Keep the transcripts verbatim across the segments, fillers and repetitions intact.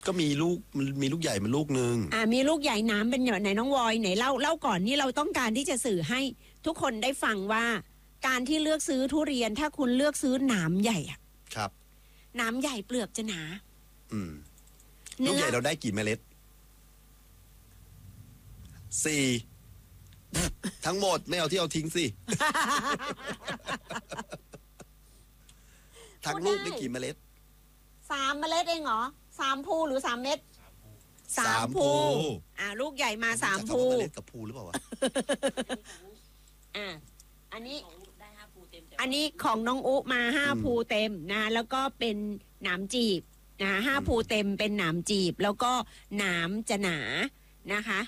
ก็มีลูกมีลูกใหญ่มันลูกนึงอ่ามีลูกใหญ่น้ำเป็นไหนน้องวอยไหนเล่าเล่าก่อนนี่เราต้องการที่จะสื่อให้ทุกคนได้ฟังว่าการที่เลือกซื้อทุเรียนถ้าคุณเลือกซื้อหนามใหญ่อะครับหนามใหญ่เปลือกจะหนาอืมลูกใหญ่เราได้กี่เมล็ดสี่ทั้งหมดไม่เอาที่เอาทิ้งสิทั้งลูกได้กี่เมล็ดสามเมล็ดเองเหรอสามภูหรือสามเม็ดสามภูอ่าลูกใหญ่มาสามภูเมล็ดกับภูหรือเปล่าวะอ่าอันนี้อันนี้ของน้องอุมาห้าภูเต็มนะแล้วก็เป็นหนามจีบนะห้าภูเต็มเป็นหนามจีบแล้วก็หนามจะหนานะคะ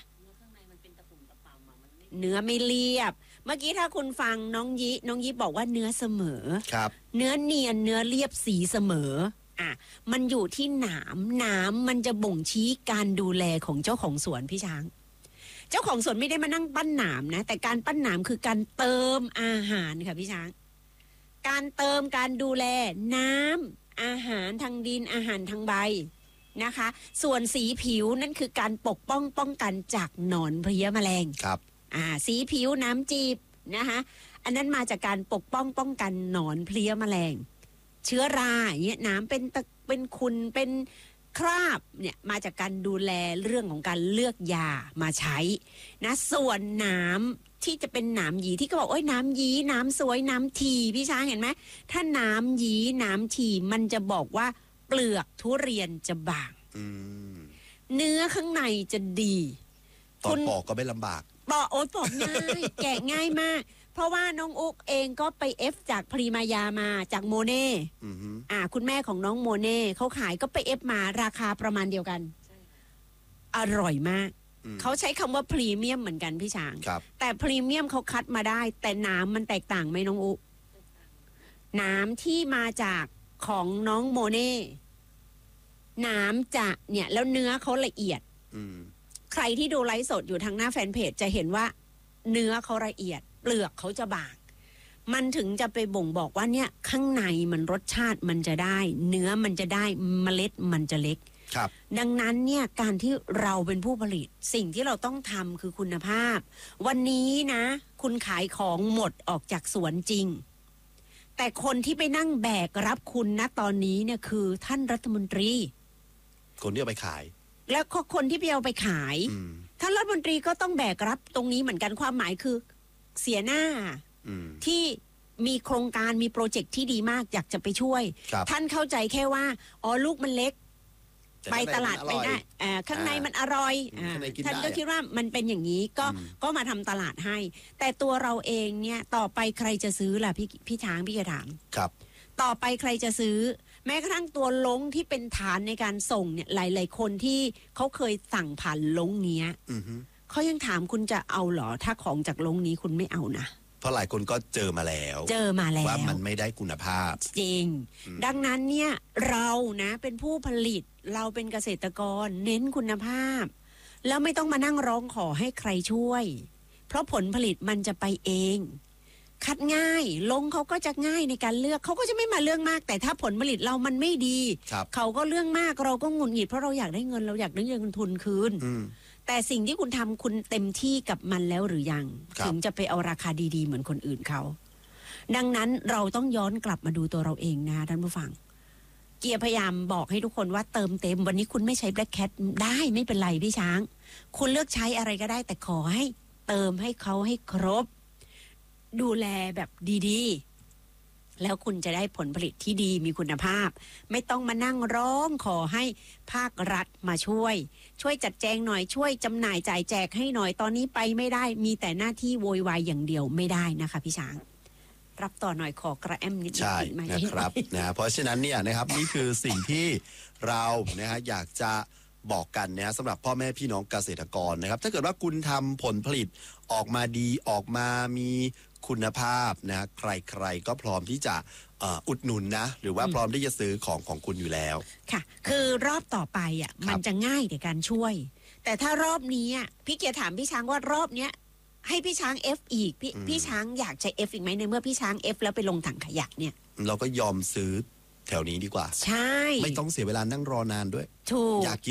เนื้อไม่เรียบเมื่อกี้ถ้าคุณฟังน้องยิน้องยิบอกว่าเนื้อเสมอครับเนื้อเนียนเนื้อเรียบสีเสมออ่ะมันอยู่ที่หนามหนามมันจะบ่งชี้การดูแลของเจ้าของสวนพี่ช้างเจ้าของสวนไม่ได้มานั่งปั้นหนามนะแต่การปั้นหนามคือการเติมอาหารค่ะพี่ช้างการเติมการดูแลน้ำอาหารทางดินอาหารทางใบนะคะส่วนสีผิวนั่นคือการปกป้องป้องกันจากหนอนเพลี้ยแมลงครับอ่าสีผิวน้ำจีบนะคะอันนั้นมาจากการปกป้องป้องกันหนอนเพลี้ยแมลงเชื้อราอย่างเงี้ยน้ำเป็นตะเป็นขุนเป็นคราบเนี่ยมาจากการดูแลเรื่องของการเลือกยามาใช้นะส่วนน้ำที่จะเป็นน้ำหยีที่เขาบอกโอ้ยน้ำหยีน้ำสวยน้ำทีพี่ช้างเห็นไหมถ้าน้ำหยีน้ำทีมันจะบอกว่าเปลือกทุเรียนจะบางเนื้อข้างในจะดีตอนปอกก็ไม่ลำบากปอกโอ๊ยปอกง่ายแกะง่ายมากเพราะว่าน้องอุ๊กเองก็ไปเอฟจากพรีมายามาจากโมเน่อ่าคุณแม่ของน้องโมเน่เขาขายก็ไปเอฟมาราคาประมาณเดียวกันอร่อยมากเขาใช้คำว่าพรีเมียมเหมือนกันพี่ช้างแต่พรีเมียมเขาคัดมาได้แต่น้ำมันแตกต่างไหมน้องอุ๊กน้ำที่มาจากของน้องโมเน่น้ำจะเนี่ยแล้วเนื้อเขาละเอียดใครที่ดูไลฟ์สดอยู่ทางหน้าแฟนเพจจะเห็นว่าเนื้อเขาละเอียดเปลือกเขาจะบางมันถึงจะไปบ่งบอกว่าเนี่ยข้างในมันรสชาติมันจะได้เนื้อมันจะได้เมล็ดมันจะเล็กครับดังนั้นเนี่ยการที่เราเป็นผู้ผลิตสิ่งที่เราต้องทำคือคุณภาพวันนี้นะคุณขายของหมดออกจากสวนจริงแต่คนที่ไปนั่งแบกรับคุณณตอนนี้เนี่ยคือท่านรัฐมนตรีคนที่เอาไปขายแล้วคนที่ไปเอาไปขายท่านรัฐมนตรีก็ต้องแบกรับตรงนี้เหมือนกันความหมายคือเสียหน้าที่มีโครงการมีโปรเจกต์ที่ดีมากอยากจะไปช่วยท่านเข้าใจแค่ว่าอ๋อลูกมันเล็กไปตลาดไปได้ข้างในมันอร่อยท่านก็คิดว่ามันเป็นอย่างนี้ก็ก็มาทำตลาดให้แต่ตัวเราเองเนี่ยต่อไปใครจะซื้อล่ะพี่พี่ช้างพี่กระถามครับต่อไปใครจะซื้อแม้กระทั่งตัวลงที่เป็นฐานในการส่งเนี่ยหลายๆคนที่เขาเคยสั่งผ่านลงเนี้ยเขายังถามคุณจะเอาเหรอถ้าของจากลงนี้คุณไม่เอานะเพราะหลายคนก็เจอมาแล้วเจอมาแล้วว่ามันไม่ได้คุณภาพจริงดังนั้นเนี่ยเรานะเป็นผู้ผลิตเราเป็นเกษตรกรเน้นคุณภาพแล้วไม่ต้องมานั่งร้องขอให้ใครช่วยเพราะผลผลิตมันจะไปเองคัดง่ายลงเขาก็จะง่ายในการเลือกเขาก็จะไม่มาเรื่องมากแต่ถ้าผลผลิตเรามันไม่ดีเขาก็เรื่องมากเราก็หงุดหงิดเพราะเราอยากได้เงินเราอยากได้เงินทุนคืนแต่สิ่งที่คุณทำคุณเต็มที่กับมันแล้วหรือยังถึงจะไปเอาราคาดีๆเหมือนคนอื่นเขาดังนั้นเราต้องย้อนกลับมาดูตัวเราเองนะท่านผู้ฟังเกียร์พยายามบอกให้ทุกคนว่าเติมเต็มวันนี้คุณไม่ใช้ Black Cat ได้ไม่เป็นไรพี่ช้างคุณเลือกใช้อะไรก็ได้แต่ขอให้เติมให้เขาให้ครบดูแลแบบดีๆแล้วคุณจะได้ผลผลิตที่ดีมีคุณภาพไม่ต้องมานั่งร้องขอให้ภาครัฐมาช่วยช่วยจัดแจงหน่อยช่วยจำหน่ายจ่ายแจกให้หน่อยตอนนี้ไปไม่ได้มีแต่หน้าที่โวยวายอย่างเดียวไม่ได้นะคะพี่ช้างรับต่อหน่อยขอกระแอมนิดนึงใช่นะครับนะเพราะฉะนั้นเนี่ยนะครับนี่คือสิ่งที่เรานะฮะอยากจะบอกกันนะสำหรับพ่อแม่พี่น้องเกษตรกรนะครับถ้าเกิดว่าคุณทำผลผลิตออกมาดีออกมามีคุณภาพนะใครๆก็พร้อมที่จะอุดหนุนนะหรือว่าพร้อมที่จะซื้อของของคุณอยู่แล้วค่ะคือรอบต่อไปอ่ะมันจะง่ายในการช่วยแต่ถ้ารอบนี้พี่เกียร์ถามพี่ช้างว่ารอบเนี้ยให้พี่ช้าง F อีกพี่พี่ช้างอยากใช้ F อีกไหมในเมื่อพี่ช้าง F แล้วไปลงถังขยะเนี่ยเราก็ยอมซื้อแถวนี้ดีกว่าใช่ไม่ต้องเสียเวลานั่งรอนานด้วยถูกอยากกิน